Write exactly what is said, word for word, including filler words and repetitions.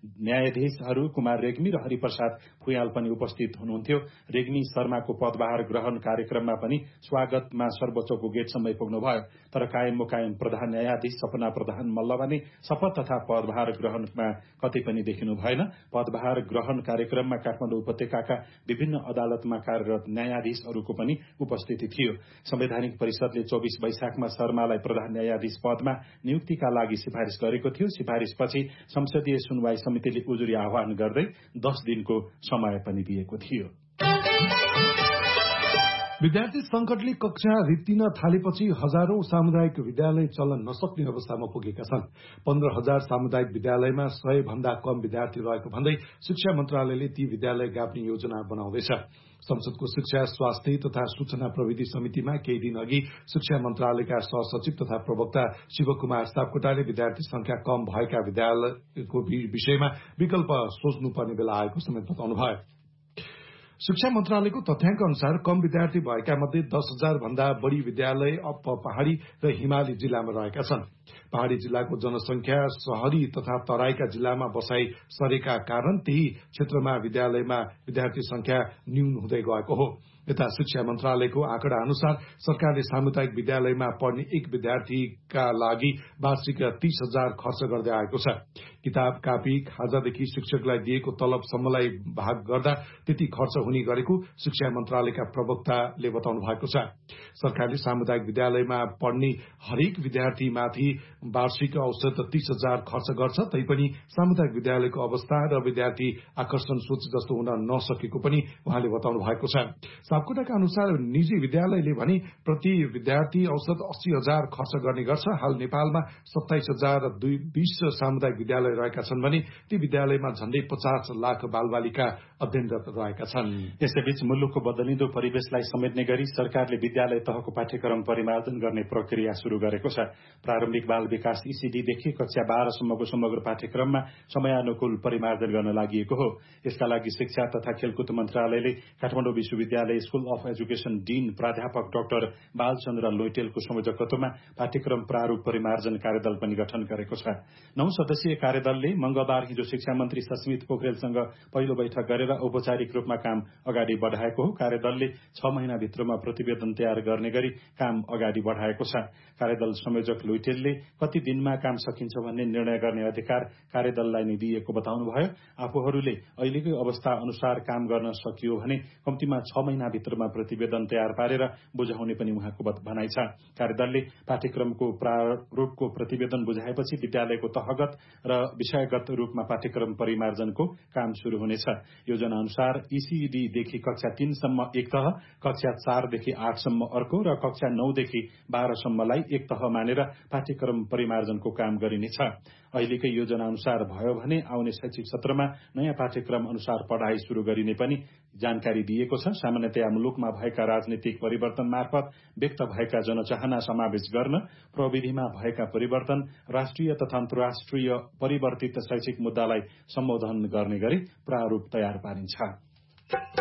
न्यायाधीशहरू कुमार रेग्मी र हरिप्रसाद फुयाल पनि उपस्थित हुनुहुन्थ्यो। रेग्मी शर्माको पदभार ग्रहण कार्यक्रममा पनि स्वागतमा सर्वोच्चको गेटसम्म पुग्नुभयो। तर कायम मुकायम प्रधान न्यायाधीश सपना प्रधान मल्ल भने शपथ तथा पदभार ग्रहणमा कतै पनि देखिनु भएन। पदभार ग्रहण कार्यक्रममा काठमाडौँ उपत्यकाका विभिन्न अदालतमा कार्यरत न्यायाधीशहरूको पनि उपस्थिति थियो। संवैधानिक परिषदले चौबीस वैशाखमा शर्मालाई प्रधान न्यायाधीश पदमा नियुक्तिका लागि सिफारिस गरेको थियो। सिफारिसपछि संसदीय सुनवाई समितिले उजुरी आह्वान गर्दै दस दिनको समय पनि दिएको थियो। विद्यार्थी संकटले कक्षा रित्तिन थालेपछि हजारौं सामुदायिक विद्यालय चल्न नसक्ने अवस्थामा पुगेका छन्। पन्ध्र हजार सामुदायिक विद्यालयमा सय भन्दा कम विद्यार्थी रहेको भन्दै शिक्षा मन्त्रालयले ती विद्यालय गाप्ने योजना बनाउँदैछ। संसदको शिक्षा, स्वास्थ्य तथा सूचना प्रविधि समितिमा केही दिन अघि शिक्षा मन्त्रालयका सहसचिव तथा प्रवक्ता शिवकुमार सापकोटाले विद्यार्थी संख्या कम भएका विद्यालयको विषयमा विकल्प सोच्नुपर्ने बेला आएको समेत बताउनुभयो। शिक्षा मन्त्रालयको तथ्याङ्क अनुसार कम विद्यार्थी भएका मध्ये दस हजार भन्दा बढ़ी विद्यालय अप पहाड़ी र हिमाली जिल्लामा रहेका छन्। पहाड़ी जिल्लाको जनसंख्या शहरी तथा तराईका जिल्लामा बसाई सरेका कारण त्यही क्षेत्रमा विद्यालयमा विद्यार्थी संख्या न्यून हुँदै गएको हो। यता शिक्षा मन्त्रालयको आँकडा अनुसार सरकारले सामुदायिक विद्यालयमा पढ्ने एक विद्यार्थीका लागि वार्षिक तीस हजार खर्च गर्दै आएको छ। किताब, कापी, खाजादेखि शिक्षकलाई दिएको तलबसम्मलाई भाग गर्दा त्यति खर्च हुने गरेको शिक्षा मन्त्रालयका प्रवक्ताले बताउनु भएको छ। सरकारले सामुदायिक विद्यालयमा पढ्ने हरेक विद्यार्थीमाथि वार्षिक औसत तीस हजार खर्च गर्छ। तैपनि सामुदायिक विद्यालयको अवस्था र विद्यार्थी आकर्षण सोच जस्तो हुन नसकेको पनि उहाँले बताउनु भएको छ। सापकोटाका अनुसार निजी विद्यालयले भने प्रति विद्यार्थी औसत अस्सी हजार खर्च गर्ने गर्छ। हाल नेपालमा सत्ताइस हजार दुई बीस सामुदायिक विद्यालय रहेका छन् भने ती विद्यालयमा झण्डै पचास लाख बालबालिका अध्ययनरत रहेका छन्। यसैबीच मुलुकको बदलिँदो परिवेशलाई समेट्ने गरी सरकारले विद्यालय तहको पाठ्यक्रम परिमार्जन गर्ने प्रक्रिया शुरू गरेको छ। प्रारम्भिक बाल विकास ईसीडीदेखि कक्षा बाह्रसम्मको समग्र पाठ्यक्रममा समयानुकूल परिमार्जन गर्न लागि हो। यसका लागि शिक्षा तथा खेलकुद मन्त्रालयले काठमाडौँ विश्वविद्यालय स्कूल अफ एजुकेशन डीन प्राध्यापक डाक्टर बालचन्द्र लोइटेलको संयोजकत्वमा पाठ्यक्रम प्रारूप परिमार्जन कार्यदल पनि गठन गरेको छ। नौ सदस्यीय कार्यदलले मंगलबार हिजो शिक्षा मन्त्री सस्मित पोखरेलसँग पहिलो बैठक गरेर औपचारिक रूपमा काम अगाडि बढ़ाएको हो। कार्यदलले छ महिनाभित्रमा प्रतिवेदन तयार गर्ने गरी काम अगाडि बढ़ाएको छ। कार्यदल संयोजक लोइटेलले कति दिनमा काम सकिन्छ भन्ने निर्णय गर्ने अधिकार कार्यदललाई नै दिएको बताउनुभयो। आफूहरूले अहिलेकै अवस्था अनुसार काम गर्न सकियो भने कम्तीमा छ महिनाभित्रमा प्रतिवेदन तयार पारेर बुझाउने पनि उहाँको भनाइ छ। कार्यदलले पाठ्यक्रमको प्रारूपको प्रतिवेदन बुझाएपछि विद्यालयको तहगत र विषयगत रूपमा पाठ्यक्रम परिमार्जनको काम शुरू हुनेछ। योजना अनुसार ईसीईडीदेखि कक्षा तीनसम्म एक तह, कक्षा चारदेखि आठसम्म अर्को र कक्षा नौदेखि बाह्रसम्मलाई एक तह मानेर पाठ्यक्रम परिमार्जनको काम गरिनेछ। अहिलेकै योजना अनुसार भयो भने आउने शैक्षिक सत्रमा नयाँ पाठ्यक्रम अनुसार पढ़ाई शुरू गरिने पनि जानकारी दिएको छ। सामान्यतया मुलुकमा भएका राजनीतिक परिवर्तन मार्फत व्यक्त भएका जनचाहना समावेश गर्न प्रविधिमा भएका परिवर्तन, राष्ट्रिय तथा अन्तर्राष्ट्रिय परिवर्तित शैक्षिक मुद्दालाई सम्बोधन गर्ने गरी प्रारूप तयार पारिन्छ।